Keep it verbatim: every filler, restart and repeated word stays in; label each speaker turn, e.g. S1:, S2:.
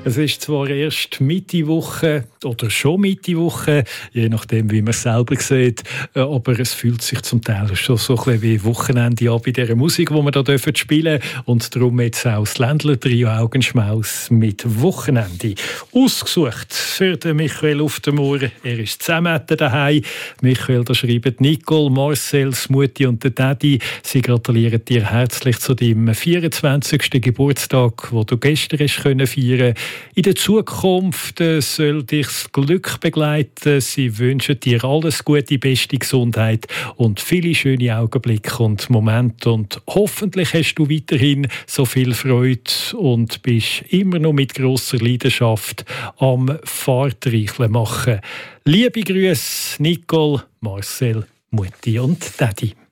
S1: Es ist zwar erst Mitte Woche oder schon Mitte Woche, je nachdem, wie man es selber sieht, aber es fühlt sich zum Teil schon so ein bisschen wie Wochenende an bei dieser Musik, die wir hier spielen dürfen. Und darum jetzt auch das Ländler-Trio Augenschmaus mit Wochenende. Ausgesucht für den Michael auf dem Ohr. Er ist zusammen daheim. Michael, da schreiben Nicole, Marcel, Smuti und der Daddy. Sie gratulieren dir herzlich zu deinem vierundzwanzigsten Geburtstag, wo du gestern hast können feiern. In der Zukunft soll dich das Glück begleiten. Sie wünschen dir alles Gute, beste Gesundheit und viele schöne Augenblicke und Momente. Und hoffentlich hast du weiterhin so viel Freude und bist immer noch mit grosser Leidenschaft am Fahrtreicheln machen. Liebe Grüße, Nicole, Marcel, Mutti und Daddy.